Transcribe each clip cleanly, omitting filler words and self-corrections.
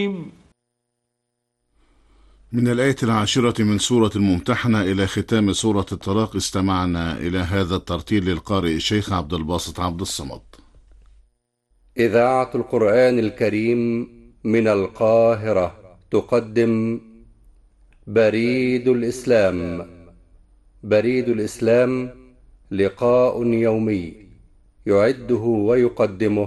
من الآية 10 من سورة الممتحنة إلى ختام سورة الطلاق استمعنا إلى هذا الترتيل للقارئ الشيخ عبد الباسط عبد الصمد. إذاعة القرآن الكريم من القاهرة تقدم بريد الإسلام. بريد الإسلام لقاء يومي يعده ويقدمه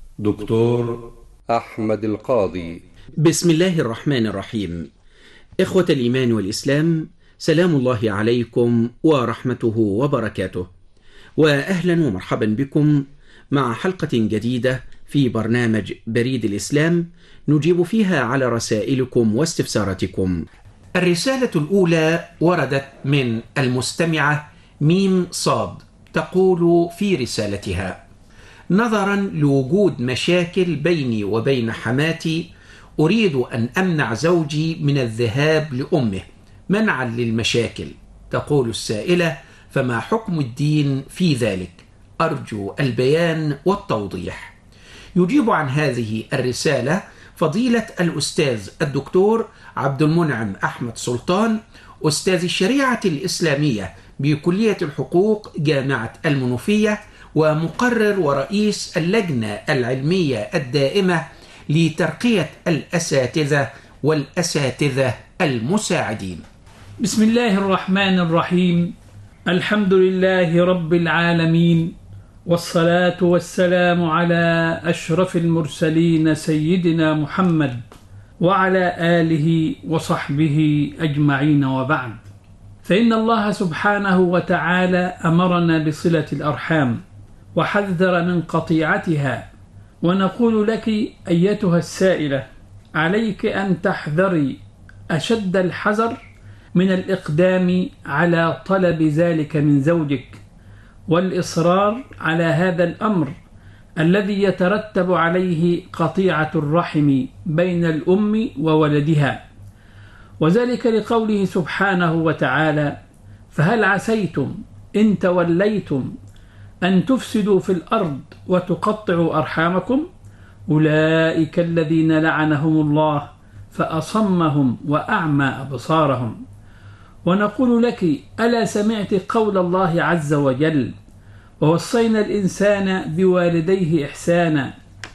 دكتور أحمد القاضي. بسم الله الرحمن الرحيم. إخوة الإيمان والإسلام، سلام الله عليكم ورحمته وبركاته، وأهلا ومرحبا بكم مع حلقة جديدة في برنامج بريد الإسلام نجيب فيها على رسائلكم واستفساراتكم. الرسالة الأولى وردت من المستمعة ميم صاد، تقول في رسالتها: نظرا لوجود مشاكل بيني وبين حماتي أريد أن أمنع زوجي من الذهاب لأمه منعا للمشاكل. تقول السائلة: فما حكم الدين في ذلك؟ أرجو البيان والتوضيح. يجيب عن هذه الرسالة فضيلة الأستاذ الدكتور عبد المنعم أحمد سلطان، أستاذ الشريعة الإسلامية بكلية الحقوق جامعة المنوفية، ومقرر ورئيس اللجنة العلمية الدائمة لترقية الأساتذة والأساتذة المساعدين. بسم الله الرحمن الرحيم. الحمد لله رب العالمين، والصلاة والسلام على أشرف المرسلين سيدنا محمد وعلى آله وصحبه أجمعين، وبعد. فإن الله سبحانه وتعالى أمرنا بصلة الأرحام وحذر من قطيعتها، ونقول لك أيتها السائلة: عليك أن تحذري أشد الحذر من الإقدام على طلب ذلك من زوجك والإصرار على هذا الأمر الذي يترتب عليه قطيعة الرحم بين الأم وولدها، وذلك لقوله سبحانه وتعالى: فهل عسيتم إن توليتم أن تفسدوا في الأرض وتقطعوا أرحامكم أولئك الذين لعنهم الله فأصمهم وأعمى أبصارهم. ونقول لك: ألا سمعت قول الله عز وجل: ووصينا الإنسان بوالديه إحسانا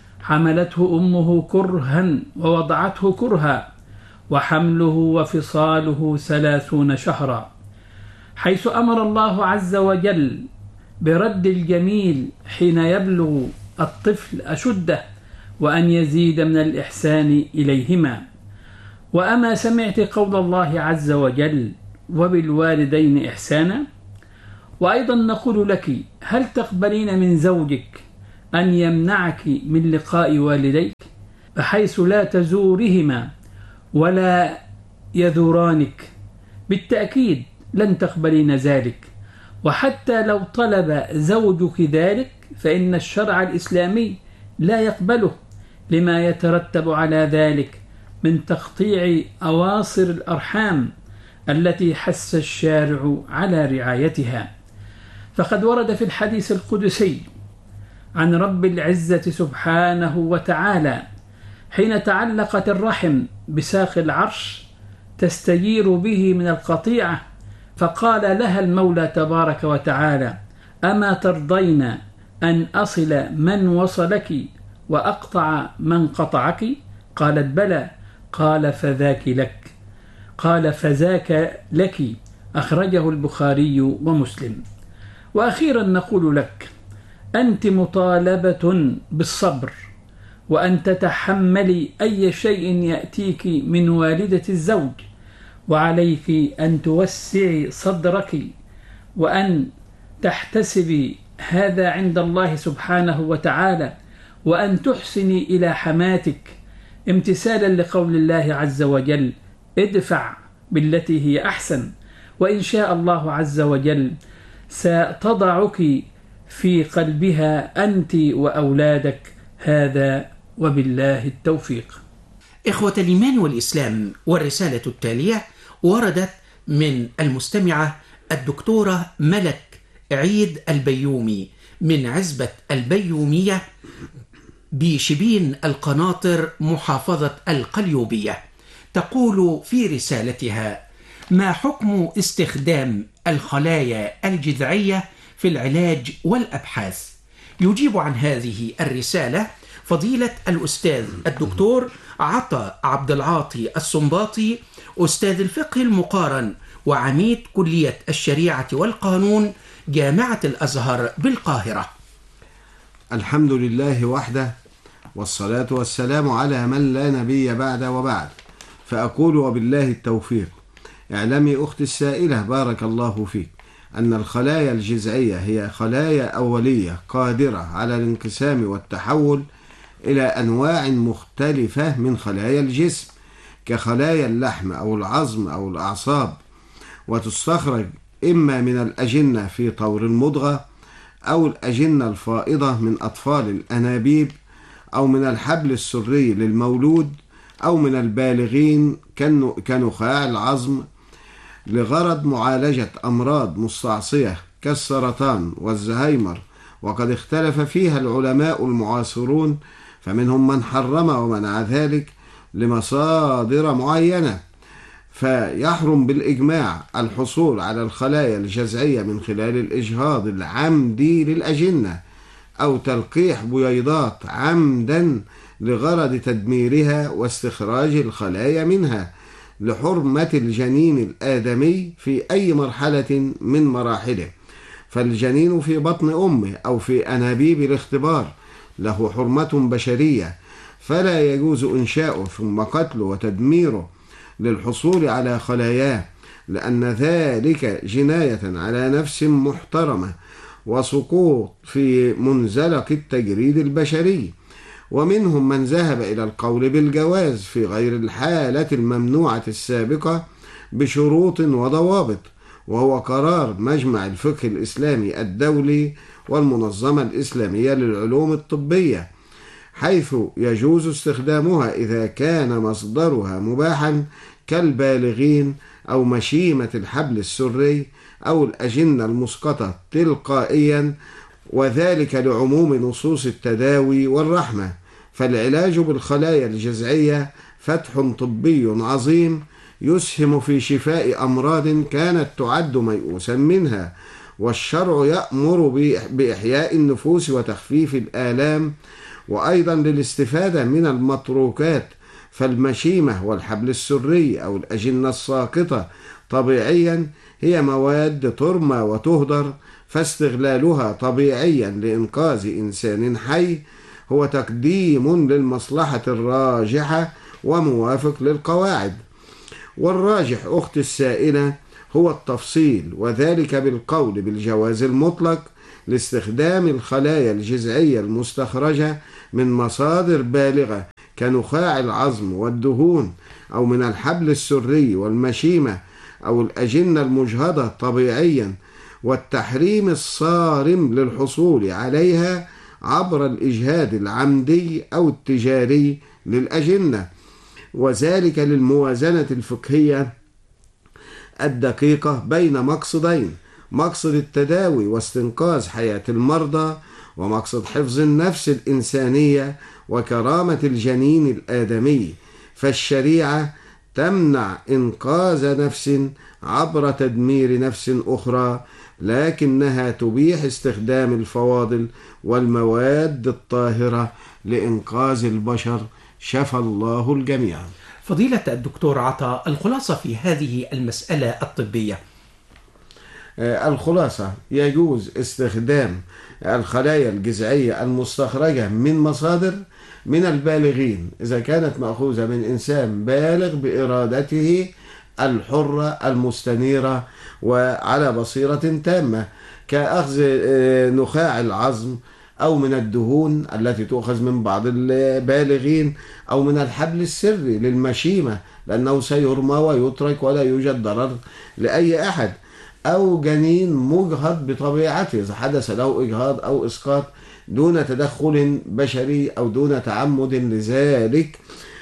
حملته أمه كرها ووضعته كرها وحمله وفصاله 30 شهرا، حيث أمر الله عز وجل برد الجميل حين يبلغ الطفل أشده وأن يزيد من الإحسان إليهما. وأما سمعت قول الله عز وجل: وبالوالدين إحسانا؟ وأيضا نقول لك: هل تقبلين من زوجك أن يمنعك من لقاء والديك بحيث لا تزورهما ولا يزورانك؟ بالتأكيد لن تقبلين ذلك، وحتى لو طلب زوجك ذلك فإن الشرع الإسلامي لا يقبله، لما يترتب على ذلك من تقطيع أواصر الأرحام التي حث الشارع على رعايتها. فقد ورد في الحديث القدسي عن رب العزة سبحانه وتعالى حين تعلقت الرحم بساق العرش تستجير به من القطيعة، فقال لها المولى تبارك وتعالى: أما ترضين أن أصل من وصلك وأقطع من قطعك؟ قالت: بلى. قال: فذاك لك. قال: فذاك لك. أخرجه البخاري ومسلم. وأخيرا نقول لك: أنت مطالبة بالصبر، وأن تتحملي أي شيء يأتيك من والدة الزوج، وعليك أن توسعي صدرك وأن تحتسبي هذا عند الله سبحانه وتعالى، وأن تحسني إلى حماتك امتثالا لقول الله عز وجل: ادفع بالتي هي أحسن، وإن شاء الله عز وجل ستضعك في قلبها أنت وأولادك. هذا وبالله التوفيق. إخوة الإيمان والإسلام، والرسالة التالية وردت من المستمعة الدكتورة ملك عيد البيومي من عزبة البيومية، بشبين القناطر محافظة القليوبية، تقول في رسالتها: ما حكم استخدام الخلايا الجذعية في العلاج والأبحاث؟ يجيب عن هذه الرسالة فضيلة الأستاذ الدكتور عطا عبد العاطي السنباطي، أستاذ الفقه المقارن وعميد كلية الشريعة والقانون جامعة الأزهر بالقاهرة. الحمد لله وحده، والصلاة والسلام على من لا نبي بعد وبعد، فأقول وبالله التوفيق. اعلمي أختي السائلة بارك الله فيك أن الخلايا الجذعية هي خلايا أولية قادرة على الانقسام والتحول إلى أنواع مختلفة من خلايا الجسم، كخلايا اللحم أو العظم أو الأعصاب، وتستخرج إما من الأجنة في طور المضغة، أو الأجنة الفائضة من أطفال الأنابيب، أو من الحبل السري للمولود، أو من البالغين كنخاع العظم، لغرض معالجة أمراض مستعصية كالسرطان والزهايمر. وقد اختلف فيها العلماء المعاصرون، فمنهم من حرم ومنع ذلك لمصادر معينة. فيحرم بالإجماع الحصول على الخلايا الجذعية من خلال الإجهاض العمدي للأجنة، أو تلقيح بيضات عمدا لغرض تدميرها واستخراج الخلايا منها، لحرمة الجنين الآدمي في أي مرحلة من مراحله. فالجنين في بطن أمه أو في أنابيب الاختبار له حرمة بشرية، فلا يجوز إنشاؤه ثم قتله وتدميره للحصول على خلاياه، لأن ذلك جناية على نفس محترمة وسقوط في منزلق التجريد البشري. ومنهم من ذهب إلى القول بالجواز في غير الحالة الممنوعة السابقة بشروط وضوابط، وهو قرار مجمع الفقه الإسلامي الدولي والمنظمة الإسلامية للعلوم الطبية، حيث يجوز استخدامها إذا كان مصدرها مباحا كالبالغين أو مشيمة الحبل السري أو الأجنة المسقطة تلقائيا، وذلك لعموم نصوص التداوي والرحمة. فالعلاج بالخلايا الجذعية فتح طبي عظيم يسهم في شفاء أمراض كانت تعد ميؤوسا منها، والشرع يأمر بإحياء النفوس وتخفيف الآلام، وأيضا للاستفادة من المتروكات. فالمشيمة والحبل السري أو الأجنة الساقطة طبيعيا هي مواد ترمى وتهدر، فاستغلالها طبيعيا لإنقاذ إنسان حي هو تقديم للمصلحة الراجحة وموافق للقواعد. والراجح أخت السائلة هو التفصيل، وذلك بالقول بالجواز المطلق لاستخدام الخلايا الجذعية المستخرجة من مصادر بالغة كنخاع العظم والدهون، أو من الحبل السري والمشيمة أو الأجنة المجهضة طبيعيا، والتحريم الصارم للحصول عليها عبر الإجهاد العمدي أو التجاري للأجنة، وذلك للموازنة الفقهية الدقيقة بين مقصدين: مقصد التداوي واستنقاذ حياة المرضى، ومقصد حفظ النفس الإنسانية وكرامة الجنين الآدمي. فالشريعة تمنع إنقاذ نفس عبر تدمير نفس أخرى، لكنها تبيح استخدام الفواضل والمواد الطاهرة لإنقاذ البشر. شفى الله الجميع. فضيلة الدكتور عطا، الخلاصة في هذه المسألة الطبية؟ الخلاصة: يجوز استخدام الخلايا الجذعية المستخرجة من مصادر من البالغين إذا كانت مأخوذة من إنسان بالغ بإرادته الحرة المستنيرة وعلى بصيرة تامة، كأخذ نخاع العظم، أو من الدهون التي تؤخذ من بعض البالغين، أو من الحبل السري للمشيمة لأنه سيرمى ويترك ولا يوجد ضرر لأي أحد، أو جنين مجهض بطبيعته إذا حدث له إجهاض أو إسقاط دون تدخل بشري أو دون تعمد لذلك،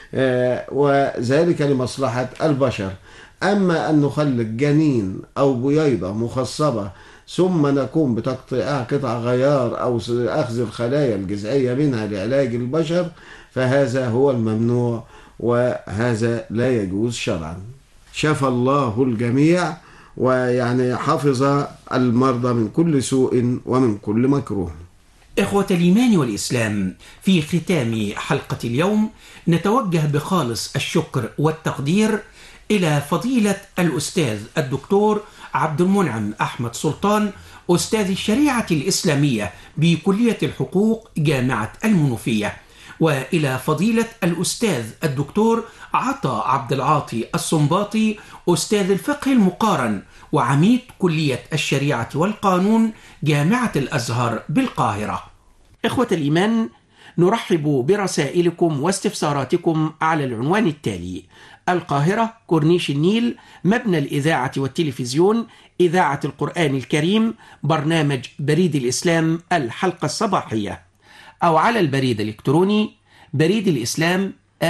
وذلك لمصلحة البشر. أما أن نخلق جنين أو بييضة مخصبة ثم نقوم بتقطيعها قطع غيار أو أخذ الخلايا الجذعية منها لعلاج البشر، فهذا هو الممنوع، وهذا لا يجوز شرعا. شفى الله الجميع، ويعني حفظ المرضى من كل سوء ومن كل مكروه. إخوة الإيمان والإسلام، في ختام حلقة اليوم نتوجه بخالص الشكر والتقدير إلى فضيلة الأستاذ الدكتور عبد المنعم أحمد سلطان، أستاذ الشريعة الإسلامية بكلية الحقوق جامعة المنوفية، وإلى فضيلة الأستاذ الدكتور عطا عبد العاطي الصنباطي، أستاذ الفقه المقارن وعميد كلية الشريعة والقانون جامعة الأزهر بالقاهرة. إخوة الإيمان، نرحب برسائلكم واستفساراتكم على العنوان التالي: القاهرة، كورنيش النيل، مبنى الإذاعة والتلفزيون، إذاعة القرآن الكريم، برنامج بريد الإسلام الحلقة الصباحية، أو على البريد الإلكتروني بريد الإسلام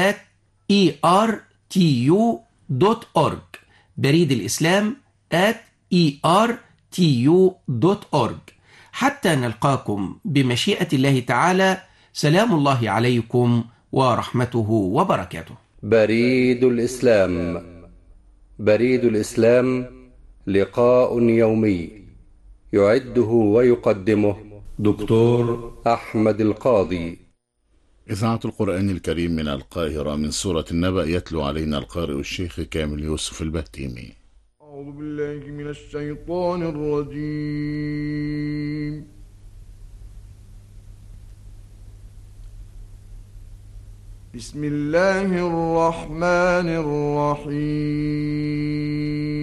@ertu.org، بريد الإسلام @ertu.org. حتى نلقاكم بمشيئة الله تعالى، سلام الله عليكم ورحمته وبركاته. بريد الإسلام. بريد الإسلام لقاء يومي يعده ويقدمه دكتور أحمد القاضي. إذاعة القرآن الكريم من القاهرة، من سورة النبأ، يتلو علينا القارئ الشيخ كامل يوسف البهتيمي. أعوذ بالله من الشيطان الرجيم. بسم الله الرحمن الرحيم.